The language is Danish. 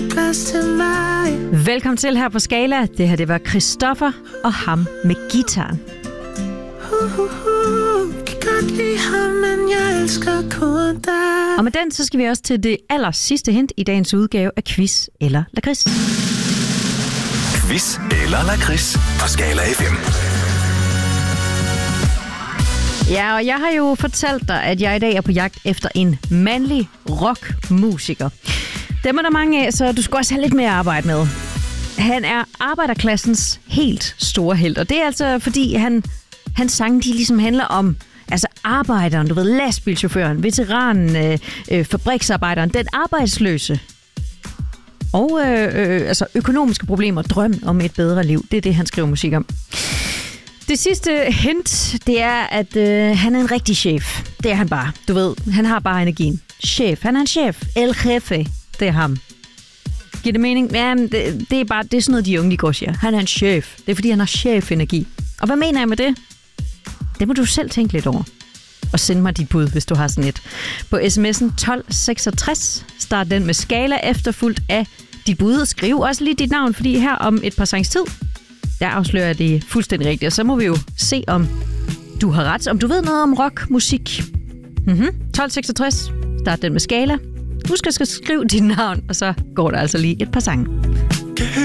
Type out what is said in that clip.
kun plads til mig. Velkommen til her på Skala. Det her, det var Christoffer og ham med guitaren. Kan godt lide ham, men jeg elsker kun dig. Og med den, så skal vi også til det aller sidste hint i dagens udgave af Quiz eller Lakrids. Quiz eller Lakrids på Skala FM. Ja, og jeg har jo fortalt dig, at jeg i dag er på jagt efter en mandlig rockmusiker. Dem er der mange af, så du skal også have lidt mere at arbejde med. Han er arbejderklassens helt store helt, og det er altså fordi hans sange, de ligesom handler om arbejderen, du ved, lastbilchaufføren, veteranen, fabriksarbejderen, den arbejdsløse. Og økonomiske problemer, drøm om et bedre liv. Det er det, han skriver musik om. Det sidste hint, det er, at han er en rigtig chef. Det er han bare. Du ved, han har bare energien. Chef. Han er en chef. El jefe. Det er ham. Giver det mening? Ja, det er sådan noget, de unge de går siger. Han er en chef. Det er, fordi han har chef-energi. Og hvad mener jeg med det? Det må du selv tænke lidt over. Og send mig dit bud, hvis du har sådan et. På sms'en 1266. Start den med Skala efterfulgt af dit bud. Skriv også lige dit navn, fordi her om et par sangs tid, der afslører jeg det fuldstændig rigtigt. Og så må vi jo se, om du har ret. Om du ved noget om rockmusik. 1266. Start den med Skala. Husk at skrive dit navn, og så går der altså lige et par sange.